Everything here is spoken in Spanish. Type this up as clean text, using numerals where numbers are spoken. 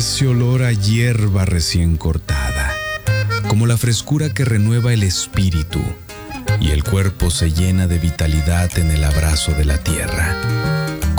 ese olor a hierba recién cortada, como la frescura que renueva el espíritu y el cuerpo se llena de vitalidad en el abrazo de la tierra.